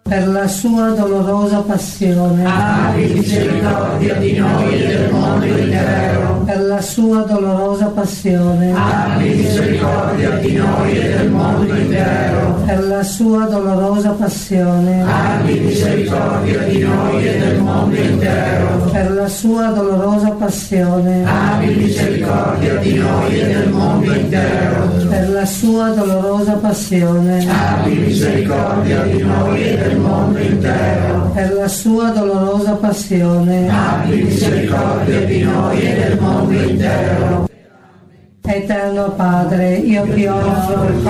per la sua dolorosa passione, abbi misericordia di noi e del mondo intero, per la sua dolorosa passione, abbi misericordia di noi e del mondo intero, per la sua dolorosa passione, abbi misericordia di noi e del mondo intero, per la sua dolorosa passione, abbi misericordia di noi e del mondo intero, per la sua dolorosa passione, abbi misericordia di noi e del mondo intero, per la sua dolorosa passione, abbi misericordia di noi e del mondo intero. Eterno Padre, io ti offro il